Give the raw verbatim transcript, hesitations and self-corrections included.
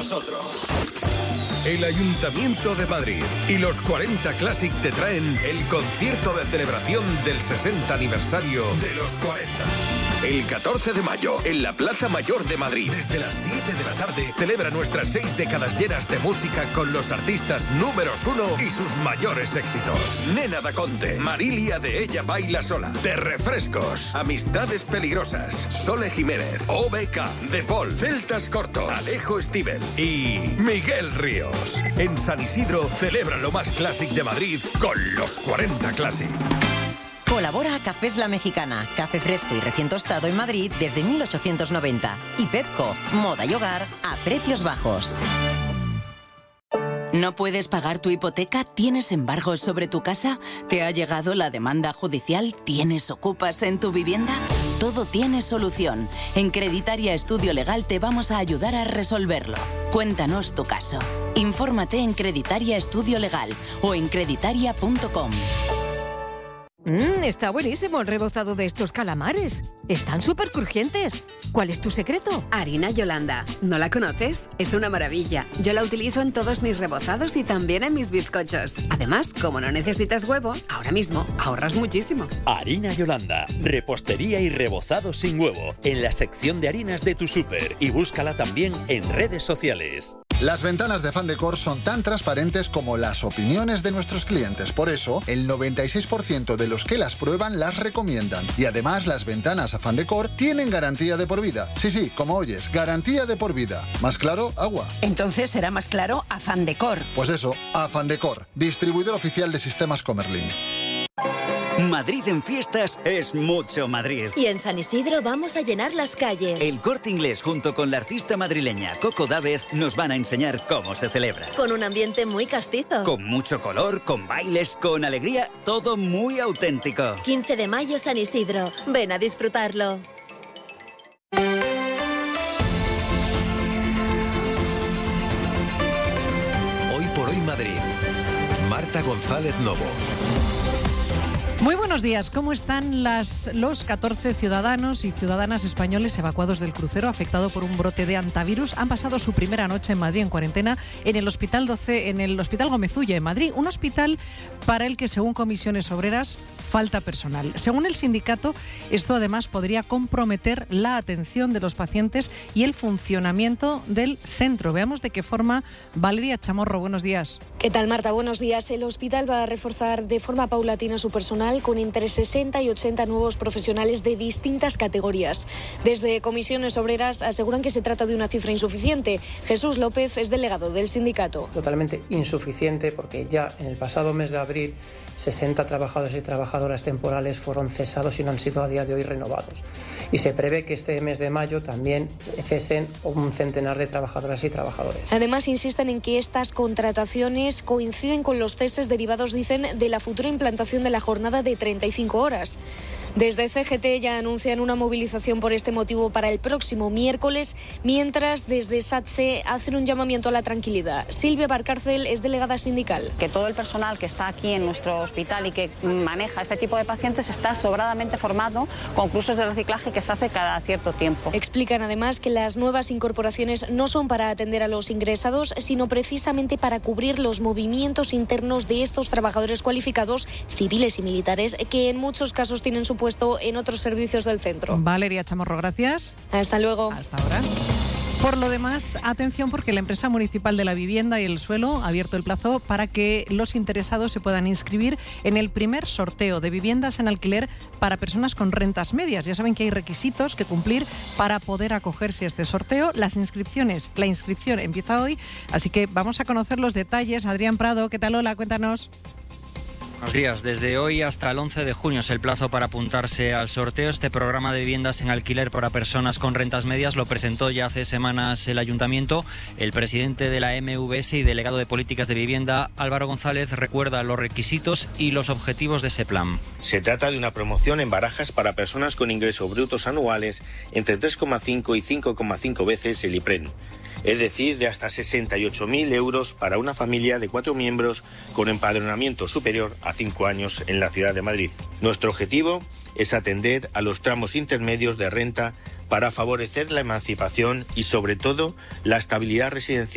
nosotros. El Ayuntamiento de Madrid y los cuarenta Classic te traen el concierto de celebración del sesenta aniversario de los cuarenta. El catorce de mayo, en la Plaza Mayor de Madrid, desde las siete de la tarde, celebra nuestras seis décadas llenas de música con los artistas números uno y sus mayores éxitos. Nena da Conte, Marilia de Ella Baila Sola, De Refrescos, Amistades Peligrosas, Sole Jiménez, O B K, De Paul, Celtas Cortos, Alejo Stivel y Miguel Ríos. En San Isidro, celebra lo más clásico de Madrid con los cuarenta Classic. Colabora a Cafés La Mexicana, café fresco y recién tostado en Madrid desde mil ochocientos noventa. Y Pepco, moda y hogar a precios bajos. ¿No puedes pagar tu hipoteca? ¿Tienes embargos sobre tu casa? ¿Te ha llegado la demanda judicial? ¿Tienes ocupas en tu vivienda? Todo tiene solución. En Creditaria Estudio Legal te vamos a ayudar a resolverlo. Cuéntanos tu caso. Infórmate en Creditaria Estudio Legal o en creditaria punto com. Mmm, está buenísimo el rebozado de estos calamares. Están súper crujientes. ¿Cuál es tu secreto? Harina Yolanda. ¿No la conoces? Es una maravilla. Yo la utilizo en todos mis rebozados y también en mis bizcochos. Además, como no necesitas huevo, ahora mismo ahorras muchísimo. Harina Yolanda. Repostería y rebozado sin huevo. En la sección de harinas de tu súper. Y búscala también en redes sociales. Las ventanas de Afán Decor son tan transparentes como las opiniones de nuestros clientes. Por eso, el noventa y seis por ciento de los que las prueban las recomiendan. Y además, las ventanas Afán Decor tienen garantía de por vida. Sí, sí, como oyes, garantía de por vida. ¿Más claro? Agua. Entonces será más claro Afán Decor. Pues eso, Afán Decor, distribuidor oficial de sistemas Comerlin. Madrid en fiestas es mucho Madrid. Y en San Isidro vamos a llenar las calles. El Corte Inglés junto con la artista madrileña Coco Dávez nos van a enseñar cómo se celebra. Con un ambiente muy castizo. Con mucho color, con bailes, con alegría, todo muy auténtico. quince de mayo San Isidro. Ven a disfrutarlo. Hoy por hoy Madrid. Marta González Novo. Muy buenos días. ¿Cómo están las, los catorce ciudadanos y ciudadanas españoles evacuados del crucero afectado por un brote de hantavirus? Han pasado su primera noche en Madrid en cuarentena en el Hospital doce, en el Hospital Gómez Ulla, en Madrid. Un hospital para el que, según comisiones obreras, falta personal. Según el sindicato, esto además podría comprometer la atención de los pacientes y el funcionamiento del centro. Veamos de qué forma. Valeria Chamorro, buenos días. ¿Qué tal, Marta? Buenos días. El hospital va a reforzar de forma paulatina su personal con entre sesenta y ochenta nuevos profesionales de distintas categorías. Desde comisiones obreras aseguran que se trata de una cifra insuficiente. Jesús López es delegado del sindicato. Totalmente insuficiente porque ya en el pasado mes de abril sesenta trabajadores y trabajadoras temporales fueron cesados y no han sido a día de hoy renovados. Y se prevé que este mes de mayo también cesen un centenar de trabajadoras y trabajadores. Además, insisten en que estas contrataciones coinciden con los ceses derivados, dicen, de la futura implantación de la jornada de treinta y cinco horas. Desde C G T ya anuncian una movilización por este motivo para el próximo miércoles, mientras desde SATSE hacen un llamamiento a la tranquilidad. Silvia Barcárcel es delegada sindical. Que todo el personal que está aquí en nuestro hospital y que maneja este tipo de pacientes está sobradamente formado con cursos de reciclaje que se hace cada cierto tiempo. Explican además que las nuevas incorporaciones no son para atender a los ingresados, sino precisamente para cubrir los movimientos internos de estos trabajadores cualificados, civiles y militares, que en muchos casos tienen su puesto en otros servicios del centro. Valeria Chamorro, gracias. Hasta luego. Hasta ahora. Por lo demás, atención porque la empresa municipal de la vivienda y el suelo ha abierto el plazo para que los interesados se puedan inscribir en el primer sorteo de viviendas en alquiler para personas con rentas medias. Ya saben que hay requisitos que cumplir para poder acogerse a este sorteo. Las inscripciones, la inscripción empieza hoy, así que vamos a conocer los detalles. Adrián Prado, ¿qué tal? Hola, cuéntanos. Buenos días. Desde hoy hasta el once de junio es el plazo para apuntarse al sorteo. Este programa de viviendas en alquiler para personas con rentas medias lo presentó ya hace semanas el Ayuntamiento. El presidente de la M V S y delegado de Políticas de Vivienda, Álvaro González, recuerda los requisitos y los objetivos de ese plan. Se trata de una promoción en barajas para personas con ingresos brutos anuales entre tres coma cinco y cinco coma cinco veces el IPREN. Es decir, de hasta sesenta y ocho mil euros para una familia de cuatro miembros con empadronamiento superior a cinco años en la ciudad de Madrid. Nuestro objetivo es atender a los tramos intermedios de renta para favorecer la emancipación y, sobre todo, la estabilidad residencial